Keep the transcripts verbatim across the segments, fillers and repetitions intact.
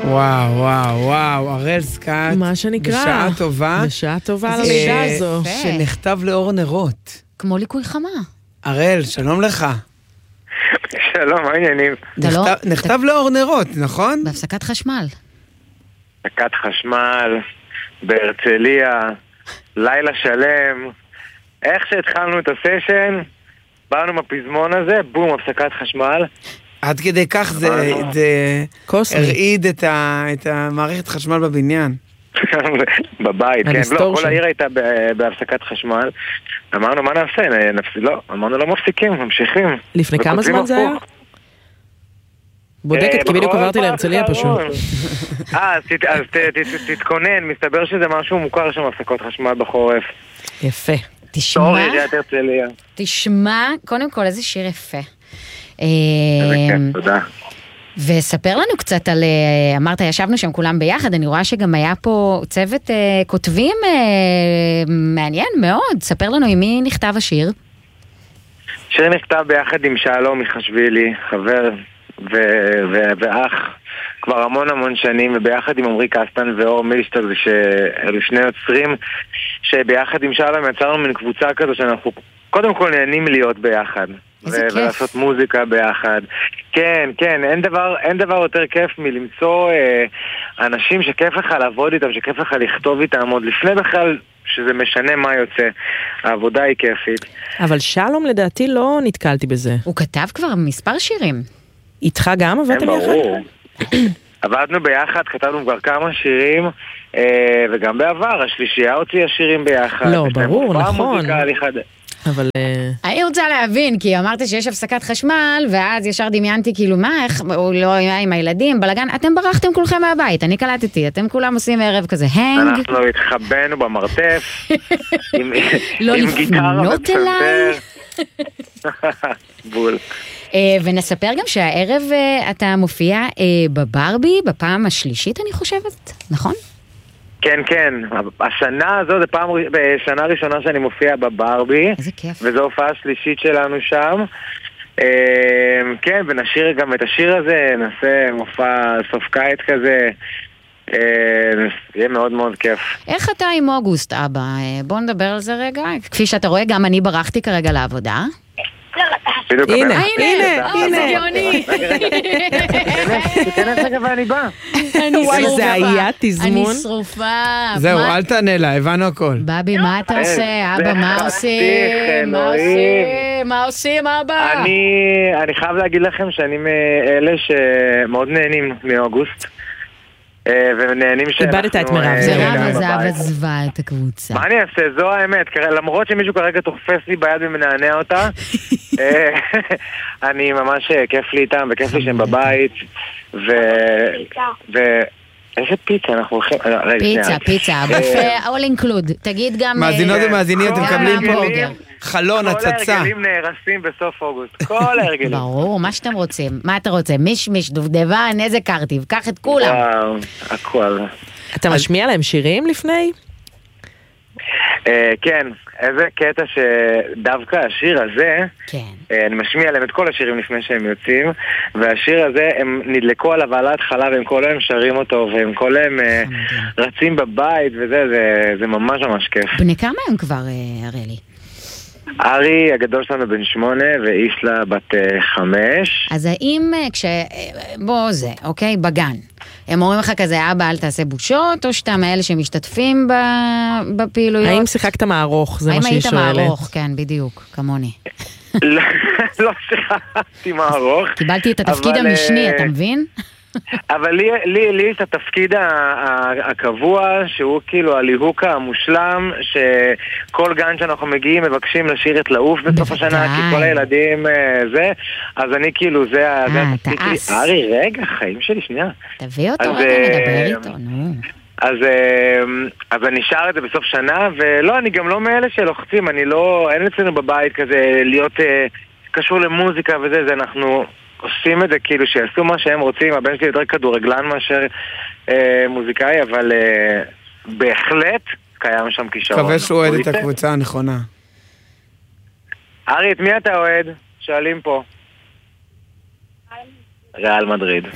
וואו, וואו, וואו, הראל סקאט. מה שנקרא. בשעה טובה. בשעה טובה על הלידה הזו. שנכתב לאור נרות. כמו ליקוי חמה. הראל, שלום לך. שלום, מה העניינים? נכתב לאור נרות, נכון? בהפסקת חשמל. הפסקת חשמל, בהרצליה, לילה שלם. איך שהתחלנו את הסשן, באנו מהפזמון הזה, בום, הפסקת חשמל. עד כדי כך זה הרעיד את המערכת חשמל בבניין. בבית, כן. לא, כל העיר הייתה בהפסקת חשמל. אמרנו, מה נעשה? לא, אמרנו, לא מפסיקים, ממשיכים. לפני כמה זמן זה היה? בודקת, כי בדיוק עברתי להרצליה פשוט. אה, אז תתכונן, מסתבר שזה משהו מוכר שם הפסקות חשמל בחורף. יפה. תשמע, הרצליה. תשמע, קודם כל איזה שיר יפה. איזה כיף, תודה. וספר לנו קצת על, אמרת, ישבנו שם כולם ביחד, אני רואה שגם היה פה צוות כותבים מעניין מאוד. ספר לנו עם מי נכתב השיר. שיר נכתב ביחד עם שלום מחשבילי, חבר ואח כבר המון המון שנים, וביחד עם עמרי קסטן ואור מילשטוק, שאלו שני יוצרים שביחד עם שלום יצרנו מן קבוצה כזו שאנחנו קודם כל נהנים להיות ביחד ולעשות מוזיקה ביחד. כן, כן, אין דבר, אין דבר יותר כיף מלמצוא אה, אנשים שכיף לך לעבוד איתם, שכיף לך לכתוב איתם, עוד לפני בכלל שזה משנה מה יוצא. העבודה היא כיפית. אבל שלום לדעתי לא נתקלתי בזה. הוא כתב כבר מספר שירים. איתך גם עבדתם יחד? ברור. עבדנו ביחד, כתבנו כבר כמה שירים, אה, וגם בעבר, השלישייה הוציאה שירים ביחד. לא, ברור, נכון. אבל אני רוצה להבין, כי אמרת שיש הפסקת חשמל, ואז ישר דמיינתי כאילו מה, איך, הוא לא היה עם הילדים, בלגן, אתם ברחתם כולכם מהבית, אני קלטתי, אתם כולם עושים ערב כזה, הנג. אנחנו התחבנו במרתף, לא לפנות אליי. בול. ונספר גם שהערב אתה מופיע בברבי, בפעם השלישית אני חושבת, נכון? כן, כן. השנה הזו, זה פעם, בשנה ראשונה שאני מופיע בברבי. איזה כיף. וזו הופעה השלישית שלנו שם. כן, ונשאיר גם את השיר הזה, נעשה מופע סוף קיץ כזה. יהיה מאוד מאוד כיף. איך אתה עם אוגוסט, אבא? בוא נדבר על זה רגע. כפי שאתה רואה, גם אני ברחתי כרגע לעבודה. הנה, הנה, הנה. גאוני. תיכנס רגע ואני בא. וואי, זה היה תזמון. אני שרופה. זהו, אל תענה לה, הבנו הכל. בבי, מה אתה עושה? אבא, מה עושים? מה עושים? מה עושים, אבא? אני חייב להגיד לכם שאני מאלה שמאוד נהנים מאוגוסט. ונהנים שאנחנו... איבדת את מירב. מירב הזהב עזבה את הקבוצה. מה אני אעשה? זו האמת. למרות שמישהו כרגע תופס לי ביד ומנענע אותה, אני ממש כיף לי איתם, וכיף לי שהם בבית, ו... איזה פיצה אנחנו הולכים... פיצה, פיצה, בופה, all include. תגיד גם... מאזינות ומאזינים, אתם מקבלים פה חלון, הצצה. כל ההרגלים נהרסים בסוף אוגוסט. כל ההרגלים. ברור, מה שאתם רוצים. מה אתה רוצה? מישמיש, דובדבן, איזה קרטיב. קח את כולם. וואו, הכל. אתה משמיע להם שירים לפני? כן, איזה קטע שדווקא השיר הזה, אני משמיע להם את כל השירים לפני שהם יוצאים, והשיר הזה הם נדלקו עליו על ההתחלה והם כל היום שרים אותו והם כל היום רצים בבית וזה, זה ממש ממש כיף. בני כמה הם כבר, אריאלי? ארי הגדול שלנו בן שמונה ואיסלה בת חמש. אז האם כש... בוא זה, אוקיי? בגן. הם אומרים לך כזה, אבא אל תעשה בושות, או שאתה מאלה שמשתתפים בפעילויות? האם שיחקת מערוך? זה מה שהיא שואלת. האם היית מערוך? כן, בדיוק, כמוני. לא שיחקתי מערוך. קיבלתי את התפקיד המשני, אתה מבין? אבל לי, לי, לי יש את התפקיד הקבוע, שהוא כאילו הליהוק המושלם, שכל גן שאנחנו מגיעים מבקשים לשיר את לעוף בסוף השנה, כי כל הילדים זה, אז אני כאילו, זה התפקיד שלי. ארי, רגע, חיים שלי, שנייה. תביא אותו, רגע, נדבר איתו, נו. אז, אז אני שר את זה בסוף שנה, ולא, אני גם לא מאלה שלוחצים, אני לא, אין אצלנו בבית כזה להיות קשור למוזיקה וזה, זה אנחנו... עושים את זה כאילו שיעשו מה שהם רוצים. הבן שלי יותר כדורגלן מאשר אה, מוזיקאי, אבל אה, בהחלט קיים שם כישרון. מקווה שהוא אוהד את הקבוצה הנכונה. ארי, את מי אתה אוהד? שואלים פה. ריאל מדריד.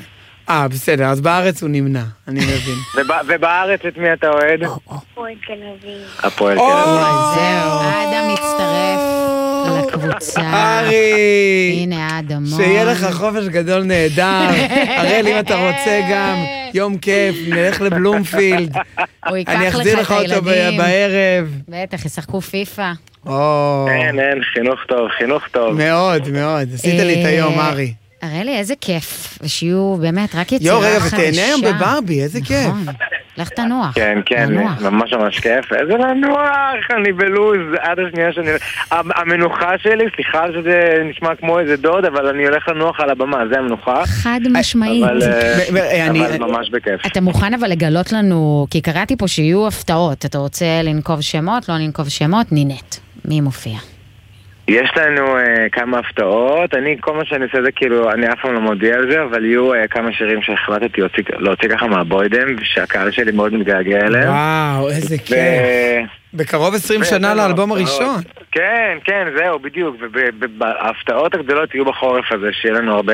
אה, בסדר, אז בארץ הוא נמנע, אני מבין. ובארץ את מי אתה אוהד? הפועל תל אביב. הפועל תל אביב. זהו, האדם מצטרף לקבוצה. ארי! הנה האדמון. שיהיה לך חופש גדול נהדר. הראל, אם אתה רוצה גם יום כיף, נלך לבלומפילד. הוא ייקח אני לך אחזיר את לך אותו הילדים. בערב. בטח, ישחקו פיפה. אין, אין, חינוך טוב, חינוך טוב. מאוד, מאוד. עשית לי את היום, ארי. הרי לי, איזה כיף. ושיהיו באמת רק יצירה יו, חדשה. רגע, ותהנה היום בברבי, איזה כיף. נכון. לך תנוח. כן, כן, ממש ממש כיף. איזה לנוח, אני בלוז, עד השנייה שאני... המנוחה שלי, סליחה שזה נשמע כמו איזה דוד, אבל אני הולך לנוח על הבמה, זה המנוחה. חד משמעית. אבל ממש בכיף. אתה מוכן אבל לגלות לנו, כי קראתי פה שיהיו הפתעות, אתה רוצה לנקוב שמות, לא לנקוב שמות, נינט. מי מופיע? יש לנו uh, כמה הפתעות, אני כל מה שאני עושה זה כאילו, אני אף פעם לא מודיע על זה, אבל יהיו uh, כמה שירים שהחלטתי להוציא, להוציא ככה מהבוידם, שהקהל שלי מאוד מתגעגע אליהם. וואו, איזה כיף. בקרוב עשרים שנה לאלבום הראשון. כן, כן, זהו, בדיוק, וההפתעות הגדולות יהיו בחורף הזה, שיהיה לנו הרבה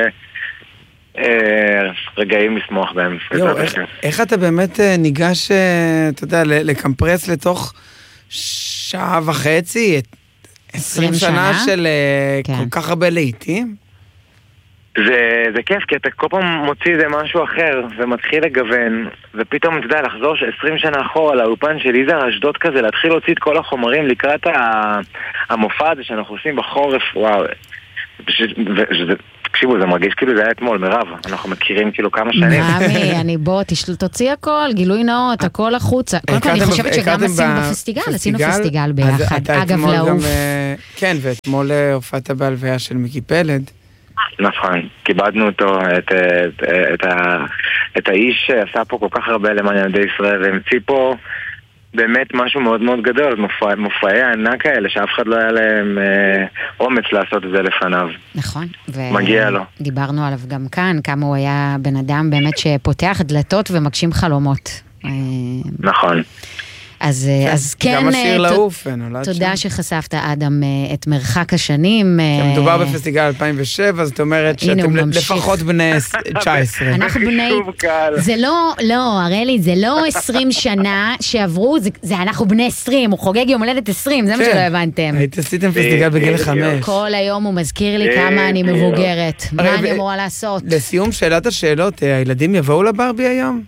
רגעים לשמוח בהם. יו, איך, איך אתה באמת ניגש, אתה יודע, לקמפרס לתוך שעה וחצי, עשרים שנה של כן. כל כך הרבה לעיתים? זה, זה כיף, כי אתה כל פעם מוציא איזה משהו אחר ומתחיל לגוון, ופתאום אתה יודע לחזור עשרים שנה אחורה לאופן של יזהר אשדוד כזה, להתחיל להוציא את כל החומרים לקראת המופע הזה שאנחנו עושים בחורף, וואו. וזה, תקשיבו, זה מרגיש כאילו זה היה אתמול, מירב, אנחנו מכירים כאילו כמה שנים. מאמי, אני בוא, תוציא הכל, גילוי נאות, הכל החוצה. קודם כל, אני חושבת שגם עשינו בפסטיגל, עשינו פסטיגל ביחד, אגב לעוף. כן, ואתמול הופעת בהלוויה של מיקי פלד. נכון, כיבדנו אותו, את, את, את, ה, את האיש שעשה פה כל כך הרבה למען ילדי ישראל, והמציא פה באמת משהו מאוד מאוד גדול, מופע, מופעי הענק האלה, שאף אחד לא היה להם אה, אומץ לעשות את זה לפניו. נכון. מגיע לו. דיברנו עליו גם כאן, כמה הוא היה בן אדם באמת שפותח דלתות ומגשים חלומות. נכון. אז, כן, אז כן, גם השיר לעוף, נולד שם. תודה שחשפת, אדם, את מרחק השנים. מדובר בפסטיגל אלפיים ושבע, זאת אומרת שאתם לפחות בני תשע עשרה. אנחנו בני... זה לא, לא, הרי לי, זה לא עשרים שנה שעברו, זה, זה אנחנו בני עשרים, הוא חוגג יום הולדת עשרים, זה מה שלא הבנתם. היית עשיתם פסטיגל בגיל חמש. כל היום הוא מזכיר לי כמה אני מבוגרת, מה אני אמורה לעשות. לסיום שאלת השאלות, הילדים יבואו לברבי היום?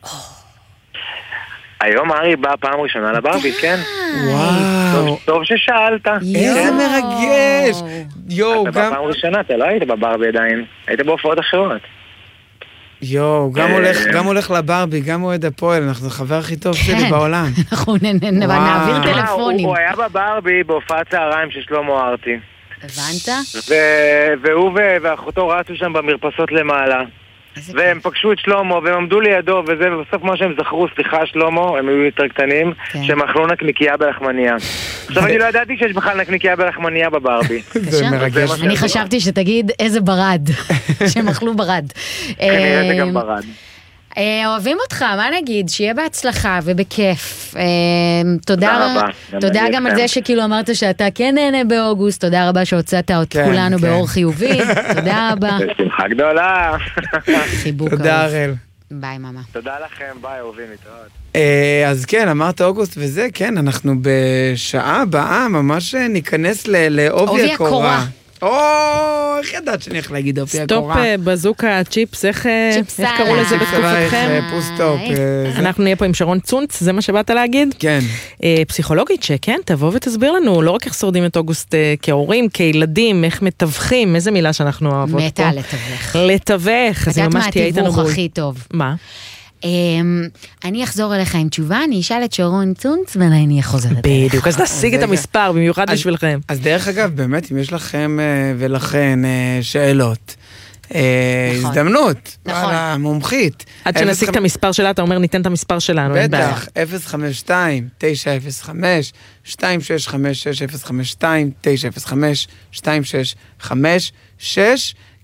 היום ארי בא פעם ראשונה לברבי, כן? וואו. טוב ששאלת. איזה מרגש. יואו, גם... אתה בא פעם ראשונה, אתה לא היית בברבי עדיין. היית בהופעות אחרות. יואו, גם הולך לברבי, גם אוהד הפועל, אנחנו חבר הכי טוב שלי בעולם. אנחנו נעביר טלפונים. הוא היה בברבי בהופעת צהריים של שלמה ארצי. הבנת? והוא ואחותו רצו שם במרפסות למעלה. והם פגשו את שלמה, והם עמדו לידו, וזה בסוף מה שהם זכרו, סליחה שלמה, הם היו יותר קטנים, שהם אכלו נקניקייה בלחמניה. עכשיו אני לא ידעתי שיש בכלל נקניקייה בלחמניה בברבי. זה מרגש. אני חשבתי שתגיד איזה ברד, שהם אכלו ברד. כנראה זה גם ברד. אוהבים אותך, מה נגיד? שיהיה בהצלחה ובכיף. תודה רבה. תודה גם על זה שכאילו אמרת שאתה כן נהנה באוגוסט, תודה רבה שהוצאת את כולנו באור חיובי, תודה רבה. בשמחה גדולה. חיבוק אהוב. תודה הראל. ביי מאמה. תודה לכם, ביי אהובים, להתראות. אז כן, אמרת אוגוסט וזה, כן, אנחנו בשעה הבאה ממש ניכנס לעובי הקורה. או, איך ידעת שאני הולך להגיד אופי הקורה? סטופ בזוקה צ'יפס, איך קראו לזה בתקופתכם? פוסט-טופ. אנחנו נהיה פה עם שרון צונץ, זה מה שבאת להגיד? כן. פסיכולוגית שכן, תבוא ותסביר לנו, לא רק איך שורדים את אוגוסט כהורים, כילדים, איך מתווכים, איזה מילה שאנחנו אוהבות פה. מתה לתווך. לתווך, זה ממש תהיה איתנו. יודעת מה התיווך הכי טוב? מה? אני אחזור אליך עם תשובה, אני אשאל את שרון צונץ ואני אחוזרת אליך. בדיוק, אז נשיג את המספר במיוחד בשבילכם. אז דרך אגב, באמת, אם יש לכם ולכן שאלות, הזדמנות, מומחית. עד שנשיג את המספר שלה, אתה אומר ניתן את המספר שלנו. בטח, אפס חמש שתיים תשע אפס חמש שתיים שש חמש שש אפס חמש שתיים תשע אפס חמש שתיים שש חמש שש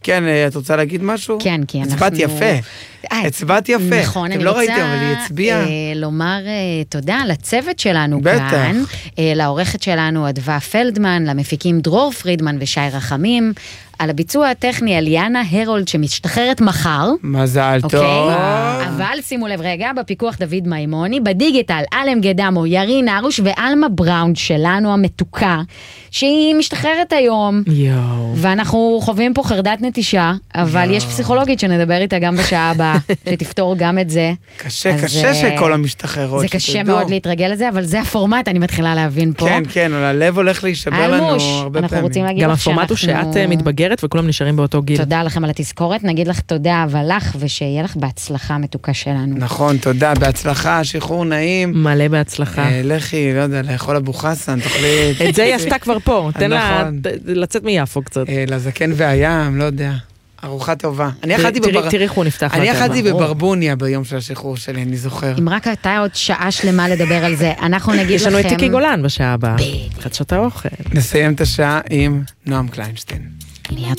כן, את רוצה להגיד משהו? כן, כי אנחנו... הצבעת יפה. הצבעת יפה. נכון, אני אתם לא ראיתם, אבל היא הצביעה. רוצה לומר תודה לצוות שלנו בטח. כאן, לעורכת שלנו אדווה פלדמן, למפיקים דרור פרידמן ושי רחמים, על הביצוע הטכני אליאנה הרולד שמשתחררת מחר. מזל טוב. אבל שימו לב רגע, בפיקוח דוד מימוני, בדיגיטל אלם גדמו, ירין ארוש ואלמה בראון שלנו המתוקה, שהיא משתחררת היום. יואו. ואנחנו חווים פה חרדת נטישה, אבל יש פסיכולוגית שנדבר איתה גם בשעה הבאה, שתפתור גם את זה. קשה, קשה שכל המשתחררות. זה קשה מאוד להתרגל לזה, אבל זה הפורמט, אני מתחילה להבין פה. כן, כן, הלב הולך להישבר לנו הרבה פעמים. גם הפורמט הוא שאת מתבגרת וכולם נשארים באותו גיל. תודה לכם על התזכורת, נגיד לך תודה, אבל לך, ושיהיה לך בהצלחה מתוקה שלנו. נכון, תודה, בהצלחה, שחרור נעים. מלא בהצלחה. לכי, לא יודע, לאכול אבו חסן, תאכלי... את זה היא עשתה כבר פה, תן לה לצאת מיפו קצת. לזקן והים, לא יודע. ארוחה טובה. תראי איך הוא נפתח. אני יחדתי בברבוניה ביום של השחרור שלי, אני זוכר. אם רק הייתה עוד שעה שלמה לדבר על זה, אנחנו נגיד לכם... יש לנו את תיקי גולן בשעה הבאה. חדשות האוכל. נסיים את השעה עם נועם קליינשטיין.